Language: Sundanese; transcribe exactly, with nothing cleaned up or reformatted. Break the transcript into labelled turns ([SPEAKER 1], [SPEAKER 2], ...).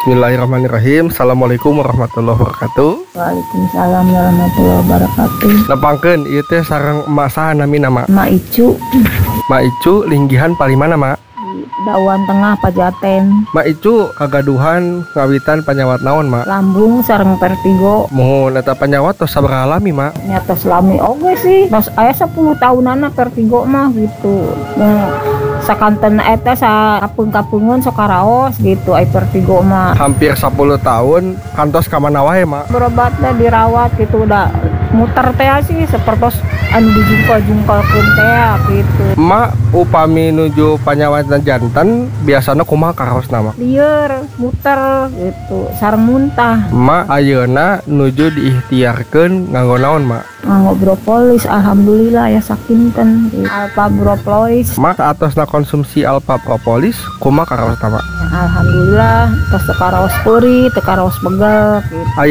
[SPEAKER 1] Bismillahirrahmanirrahim. Assalamualaikum warahmatullahi wabarakatuh.
[SPEAKER 2] Waalaikumsalam warahmatullahi wabarakatuh.
[SPEAKER 1] Nepangkeun ieu teh sareng emak saha nami nama?
[SPEAKER 2] Ma Icu
[SPEAKER 1] Mak Icu linggihan paling mana, Mak?
[SPEAKER 2] di Dawan Tengah Pajaten.
[SPEAKER 1] Mak Icu kagaduhan ngawitan panyawat naon, Mak?
[SPEAKER 2] Lambung sareng vertigo.
[SPEAKER 1] Muhun eta panyawat tos sabaraha lami, Mak?
[SPEAKER 2] Nyata selami oge sih. Tos aya sepuluh tahunana vertigo mah gitu. Nah, sakanten eta sa kapeung-kapeungeun sok karaos gitu ai vertigo mah.
[SPEAKER 1] Hampir sepuluh tahun kantos ka mana wae, Mak?
[SPEAKER 2] Berobat teh dirawat gitu udah muter teh sih sepertos anu dijungkal-jungkalkeun teh gitu.
[SPEAKER 1] Mak upami nuju panyawatan janten biasana kumaha karaosna, Mak?
[SPEAKER 2] Lieur muter gitu sareng muntah.
[SPEAKER 1] Mak ayeuna nuju diikhtiarkeun nganggo naon, Mak?
[SPEAKER 2] Nganggo propolis alhamdulillah ya sakinten gitu. Alpha propolis
[SPEAKER 1] Mak atosna konsumsi alpha propolis kumaha karaosna, Mak?
[SPEAKER 2] alhamdulillah tos teu karaos peuri teu karaos begel gitu.